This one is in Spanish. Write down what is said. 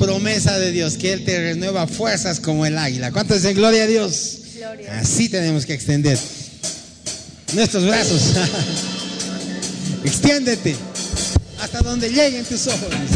promesa de Dios, que Él te renueva fuerzas como el águila. ¿Cuántos dicen gloria a Dios? Gloria. Así tenemos que extender nuestros brazos. Extiéndete hasta donde lleguen tus ojos.